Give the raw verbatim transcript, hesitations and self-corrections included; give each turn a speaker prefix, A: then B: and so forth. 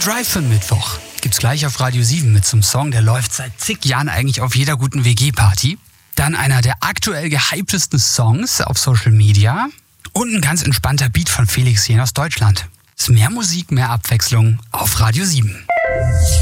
A: Drive für Mittwoch gibt's gleich auf Radio sieben mit zum Song, der läuft seit zig Jahren eigentlich auf jeder guten W G-Party. Dann einer der aktuell gehyptesten Songs auf Social Media und ein ganz entspannter Beat von Felix Jähn aus Deutschland. Ist mehr Musik, mehr Abwechslung auf Radio sieben.